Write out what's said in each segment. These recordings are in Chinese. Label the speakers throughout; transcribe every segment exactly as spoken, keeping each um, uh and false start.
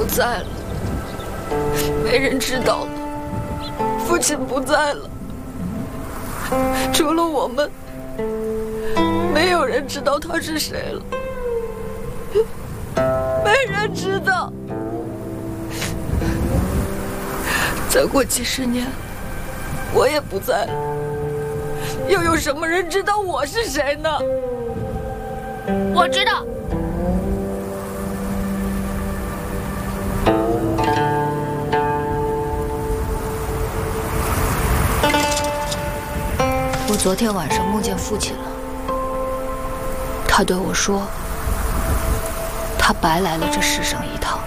Speaker 1: 在了，没人知道了。父亲不在了，除了我们，没有人知道他是谁了。没人知道。再过几十年，我也不在了，又有什么人知道我是谁呢？
Speaker 2: 我知道。
Speaker 1: 我昨天晚上梦见父亲了，他对我说，他白来了这世上一趟，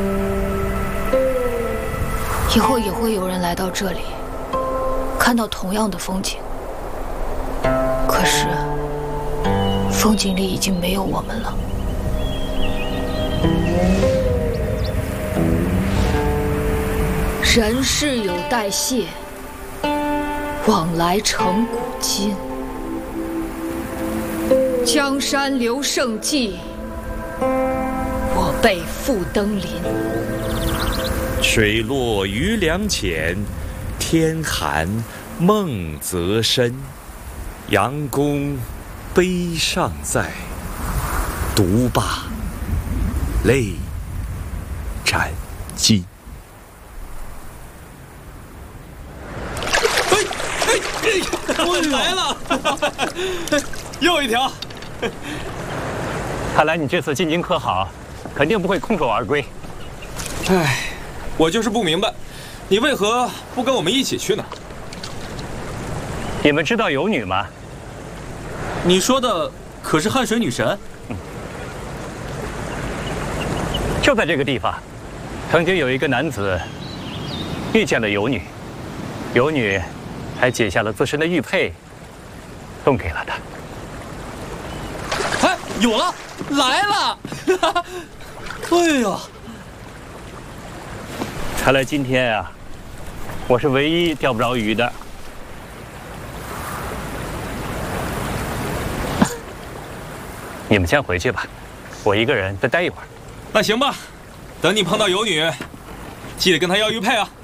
Speaker 1: 以后也会有人来到这里，看到同样的风景。可是，风景里已经没有我们了。人世有代谢，往来成古今。江山留胜迹，我辈复登临。
Speaker 3: 水落鱼梁浅，天寒梦则深。杨公悲尚在，独罢泪沾襟。
Speaker 4: 来了，又一条。
Speaker 5: 看来你这次进京可好，肯定不会空手而归。
Speaker 4: 唉，我就是不明白，你为何不跟我们一起去呢？
Speaker 5: 你们知道有女吗？
Speaker 4: 你说的可是汉水女神？
Speaker 5: 嗯，就在这个地方，曾经有一个男子遇见了有女，有女还解下了自身的玉佩，送给了他。
Speaker 4: 哎，有了，来了！哎呀，
Speaker 5: 看来今天啊，我是唯一钓不着鱼的。你们先回去吧，我一个人再待一会儿。
Speaker 4: 那行吧，等你碰到有女，记得跟她要玉佩啊。